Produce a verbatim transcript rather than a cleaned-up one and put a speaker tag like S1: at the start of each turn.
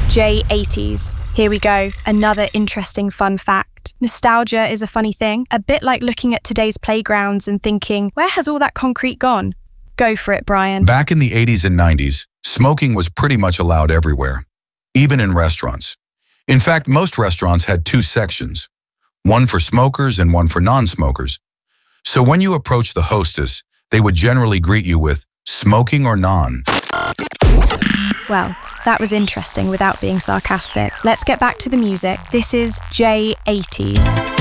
S1: J eighties. Here we go, another interesting fun fact. Nostalgia is a funny thing, a bit like looking at today's playgrounds and thinking, where has all that concrete gone? Go for it, Brian.
S2: Back in the eighties and nineties, smoking was pretty much allowed everywhere, even in restaurants. In fact, most restaurants had two sections, one for smokers and one for non-smokers. So when you approached the hostess, they would generally greet you with, smoking or non?
S1: Well, that was interesting without being sarcastic. Let's get back to the music. This is J eighties.